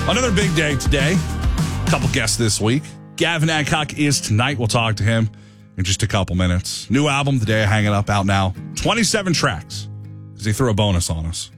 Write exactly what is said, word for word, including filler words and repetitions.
Another big day today. Couple guests this week. Gavin Adcock is tonight. We'll talk to him in just a couple minutes. New album, The Day I Hang It Up, out now. twenty-seven tracks because he threw a bonus on us.